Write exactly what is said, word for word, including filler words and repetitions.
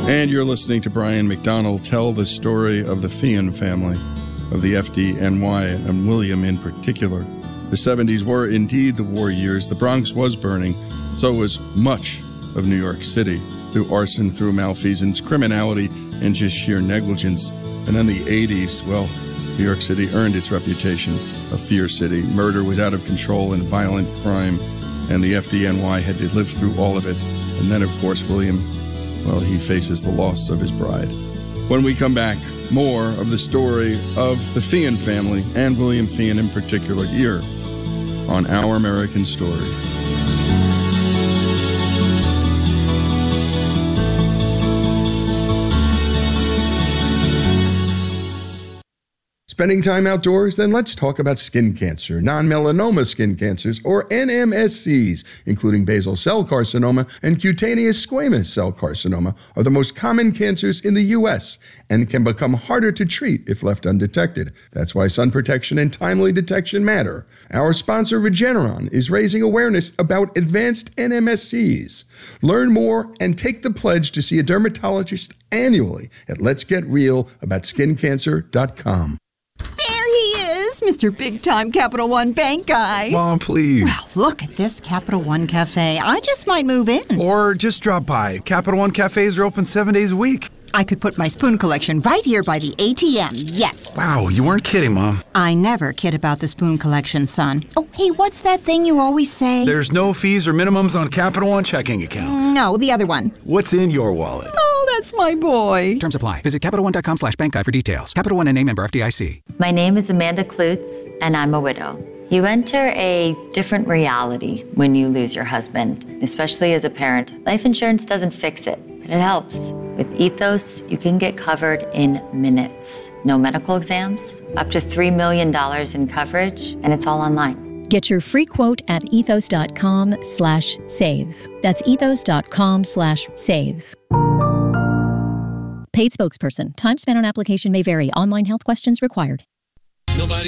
And you're listening to Brian McDonald tell the story of the Feehan family, of the F D N Y, and William in particular. The seventies were indeed the war years. The Bronx was burning. So was much of New York City, through arson, through malfeasance, criminality, and just sheer negligence. And then the eighties, well, New York City earned its reputation, a fear city. Murder was out of control and violent crime, and the F D N Y had to live through all of it. And then, of course, William, well, he faces the loss of his bride. When we come back, more of the story of the Feehan family, and William Feehan in particular, here on Our American Story. Spending time outdoors? Then let's talk about skin cancer. Non-melanoma skin cancers, or N M S Cs, including basal cell carcinoma and cutaneous squamous cell carcinoma, are the most common cancers in the U S and can become harder to treat if left undetected. That's why sun protection and timely detection matter. Our sponsor, Regeneron, is raising awareness about advanced N M S Cs. Learn more and take the pledge to see a dermatologist annually at lets get real about skin cancer dot com. Mister Big Time Capital One Bank guy. Mom, please. Well, look at this Capital One Cafe. I just might move in. Or just drop by. Capital One cafes are open seven days a week. I could put my spoon collection right here by the A T M, yes. Wow, you weren't kidding, Mom. I never kid about the spoon collection, son. Oh, hey, what's that thing you always say? There's no fees or minimums on Capital One checking accounts. No, the other one. What's in your wallet? Oh, that's my boy. Terms apply. Visit CapitalOne.com slash bank guide for details. Capital One and name member F D I C. My name is Amanda Klutz, and I'm a widow. You enter a different reality when you lose your husband, especially as a parent. Life insurance doesn't fix it, but it helps. With Ethos, you can get covered in minutes. No medical exams, up to three million dollars in coverage, and it's all online. Get your free quote at ethos.com slash save. That's ethos.com slash save. Paid spokesperson. Time spent on application may vary. Online health questions required. Nobody